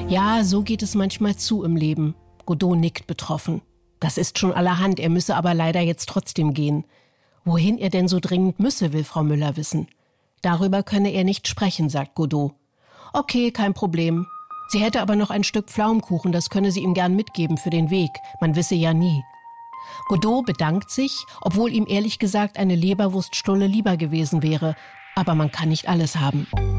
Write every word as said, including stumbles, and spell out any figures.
Ja, so geht es manchmal zu im Leben. Godot nickt betroffen. Das ist schon allerhand, er müsse aber leider jetzt trotzdem gehen. Wohin er denn so dringend müsse, will Frau Müller wissen. Darüber könne er nicht sprechen, sagt Godot. Okay, kein Problem. Sie hätte aber noch ein Stück Pflaumenkuchen, das könne sie ihm gern mitgeben für den Weg. Man wisse ja nie. Godot bedankt sich, obwohl ihm ehrlich gesagt eine Leberwurststulle lieber gewesen wäre. Aber man kann nicht alles haben.